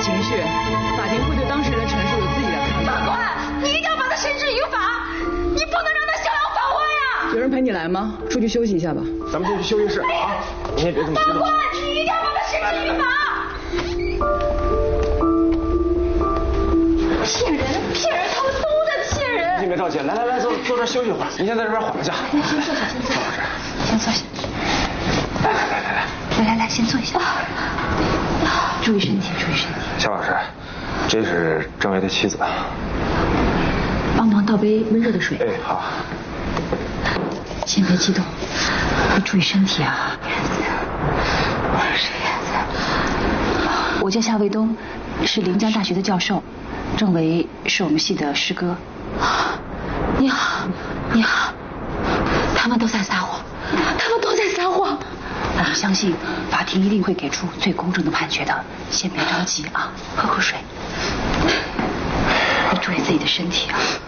情绪，法庭会对当事人的陈述有自己的看法。 法官，你一定要把他绳之于法，你不能让他逍遥法外呀！ 有人陪你来吗？出去休息一下吧。 咱们先去休息室啊！你也别这么激动。 法官，你一定要把他绳之于法！骗人，骗人，他们都在骗人！ 你别着急，来，坐这休息会儿。您先在这边缓一下。 先坐下， 邵老师， 先坐下。来，先坐一下。注意身体，注意身体。 肖老师，这是郑维的妻子。 帮忙倒杯温热的水。 哎，好。 先别激动，你注意身体啊。我叫夏卫东，是临江大学的教授，郑维是我们系的师哥。你好，你好。他们都在撒谎，他们都在撒谎。我们相信法庭一定会给出最公正的判决的，先别着急啊，喝口水。你注意自己的身体啊。